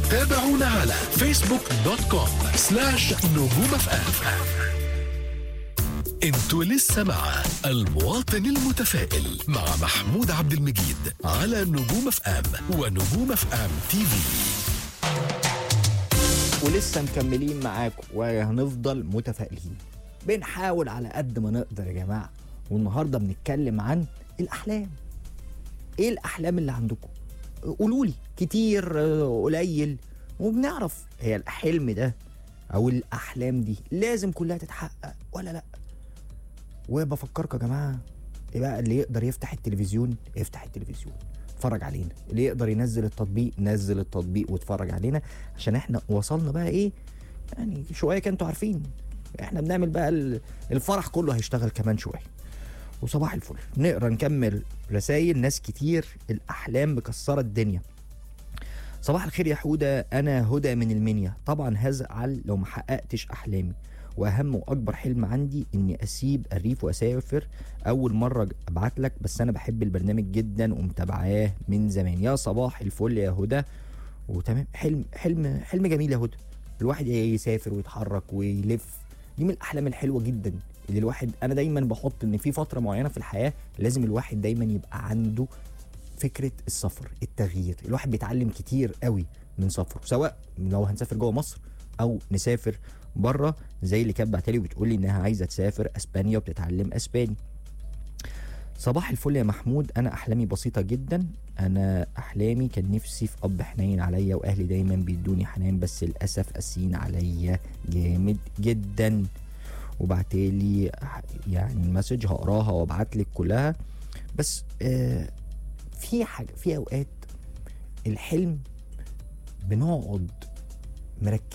تابعونا على facebook.com/نجوم FM. انتوا لسه مع المواطن المتفائل مع محمود عبد المجيد على نجوم FM ونجوم FM TV. ولسه مكملين معاكم وهنفضل متفائلين، بنحاول على قد ما نقدر يا جماعة. والنهاردة بنتكلم عن الأحلام. ايه الأحلام اللي عندكم؟ قولولي كتير قليل، وبنعرف هي الحلم ده أو الأحلام دي لازم كلها تتحقق ولا لأ. وبفكركم يا جماعة، إيه بقى اللي يقدر يفتح التلفزيون يفتح التلفزيون اتفرج علينا، اللي يقدر ينزل التطبيق نزل التطبيق واتفرج علينا، عشان احنا وصلنا بقى ايه يعني شوية كنتوا عارفين احنا بنعمل بقى الفرح كله هيشتغل كمان شوية. وصباح الفل نقرا نكمل رسائل ناس كتير. الأحلام مكسرة الدنيا. صباح الخير يا حودة، أنا هدى من المنيا. طبعا هزعل لو محققتش أحلامي، واهم واكبر حلم عندي اني اسيب الريف واسافر. اول مره ابعت لك، بس انا بحب البرنامج جدا ومتابعاه من زمان. يا صباح الفل يا هدى. وتمام، حلم جميل يا هدى، الواحد يسافر ويتحرك ويلف. دي من الاحلام الحلوه جدا اللي الواحد، انا دايما بحط ان في فتره معينه في الحياه لازم الواحد دايما يبقى عنده فكره السفر، التغيير. الواحد بيتعلم كتير قوي من سفره، سواء لو هنسافر جوه مصر او نسافر بره، زي اللي كانت بعتلي وبتقولي انها عايزه تسافر اسبانيا وبتتعلم اسباني. صباح الفل يا محمود، انا احلامي بسيطه جدا. انا احلامي كان نفسي في اب حنين عليا، واهلي دايما بيدوني حنان، بس للاسف قاسيين عليا جامد جدا. وبعتلي يعني المسج هقراها وابعتلك كلها، بس في حاجه، في اوقات الحلم بنقعد مركز